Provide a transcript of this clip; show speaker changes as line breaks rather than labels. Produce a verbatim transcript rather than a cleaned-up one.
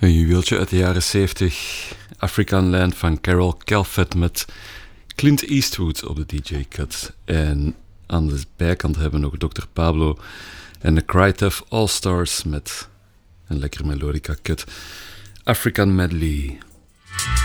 Een juweeltje uit de jaren zeventig. African Land van Carol Calfett met Clint Eastwood op de D J-cut. En aan de bijkant hebben we nog dokter Pablo en de Crytef All-Stars met een lekker melodica-cut. African Medley.